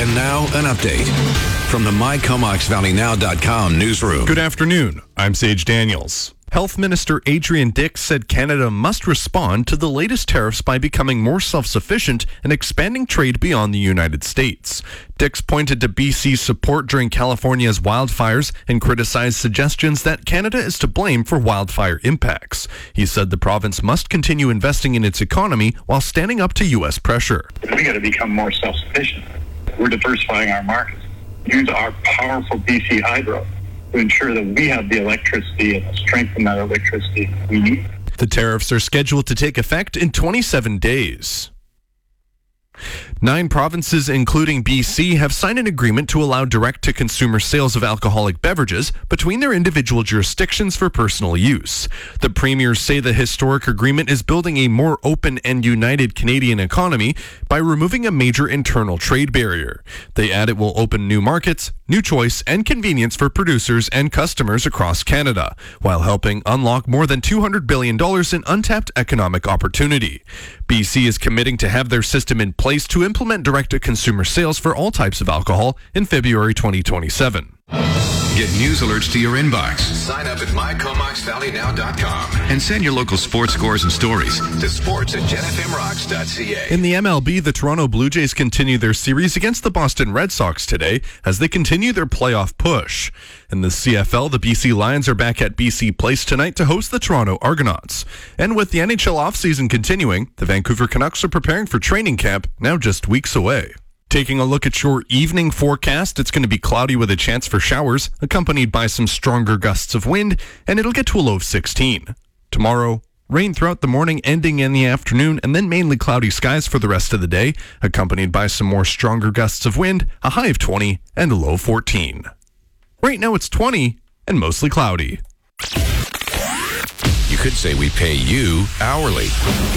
And now, an update from the MyComoxValleyNow.com newsroom. Good afternoon. I'm Sage Daniels. Health Minister Adrian Dix said Canada must respond to the latest tariffs by becoming more self-sufficient and expanding trade beyond the United States. Dix pointed to BC's support during California's wildfires and criticized suggestions that Canada is to blame for wildfire impacts. He said the province must continue investing in its economy while standing up to U.S. pressure. We got to become more self-sufficient. We're diversifying our markets. Use our powerful BC Hydro to ensure that we have the electricity and the strength in that electricity we need. The tariffs are scheduled to take effect in 27 days. 9 provinces, including BC, have signed an agreement to allow direct-to-consumer sales of alcoholic beverages between their individual jurisdictions for personal use. The premiers say the historic agreement is building a more open and united Canadian economy by removing a major internal trade barrier. They add it will open new markets, new choice, and convenience for producers and customers across Canada, while helping unlock more than $200 billion in untapped economic opportunity. BC is committing to have their system in place to implement direct-to-consumer sales for all types of alcohol in February 2027. Get news alerts to your inbox. Sign up at MyComoxValleyNow.com And send your local sports scores and stories to sports@jenfmrocks.ca. In the MLB, the Toronto Blue Jays continue their series against the Boston Red Sox today as they continue their playoff push. In the CFL, the BC Lions are back at BC Place tonight to host the Toronto Argonauts. And with the NHL offseason continuing, the Vancouver Canucks are preparing for training camp, now just weeks away. Taking a look at your evening forecast, it's going to be cloudy with a chance for showers, accompanied by some stronger gusts of wind, and it'll get to a low of 16. Tomorrow, rain throughout the morning, ending in the afternoon, and then mainly cloudy skies for the rest of the day, accompanied by some more stronger gusts of wind, a high of 20 and a low of 14. Right now it's 20 and mostly cloudy. You could say we pay you hourly.